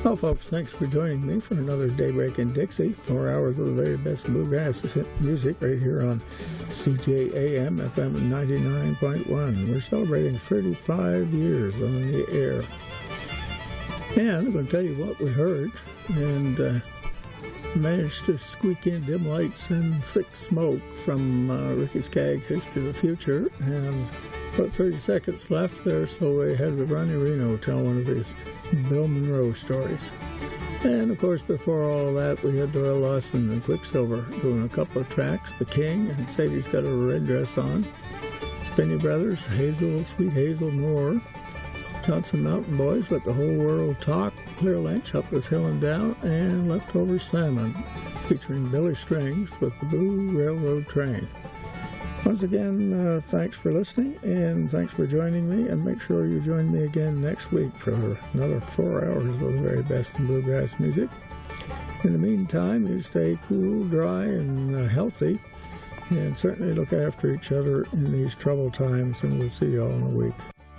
Well, folks, thanks for joining me for another Daybreak in Dixie. 4 hours of the very best bluegrass music right here on CJAM FM 99.1. We're celebrating 35 years on the air. And I'm going to tell you what we heard, and managed to squeak in Dim Lights and Thick Smoke from Ricky Skaggs' History of the Future, and about 30 seconds left there, so we had Ronnie Reno tell one of his Bill Monroe stories. And of course, before all of that, we had Doyle Lawson and Quicksilver doing a couple of tracks, The King and Sadie's Got a Red Dress On, Spinney Brothers, Sweet Hazel Moore, Johnson Mountain Boys, Let the Whole World Talk, Clear Lynch, Up This Hill and Down, and Leftover Salmon, featuring Billy Strings with the Blue Railroad Train. Once again, thanks for listening, and thanks for joining me, and make sure you join me again next week for another 4 hours of the very best in bluegrass music. In the meantime, you stay cool, dry, and healthy, and certainly look after each other in these troubled times, and we'll see you all in a week.